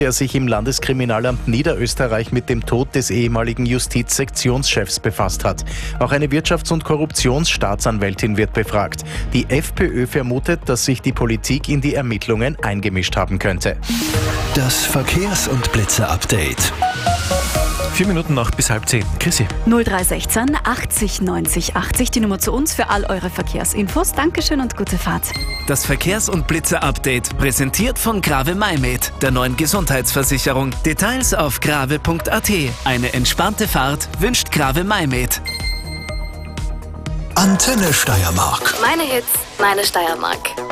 der sich im Landeskriminalamt Niederösterreich mit dem Tod des ehemaligen Justizsektionschefs befasst hat. Auch eine Wirtschafts- und Korruptionsstaatsanwältin wird befragt. Die FPÖ vermutet, dass sich die Politik in die Ermittlungen eingemischt haben könnte. Das Verkehrs- und Blitze-Update. 4 Minuten noch bis 9:30. Chrissy. 0316 80 90 80, die Nummer zu uns für all eure Verkehrsinfos. Dankeschön und gute Fahrt. Das Verkehrs- und Blitzer-Update präsentiert von Grave MyMed, der neuen Gesundheitsversicherung. Details auf grave.at. Eine entspannte Fahrt wünscht Grave MyMed. Antenne Steiermark. Meine Hits, meine Steiermark.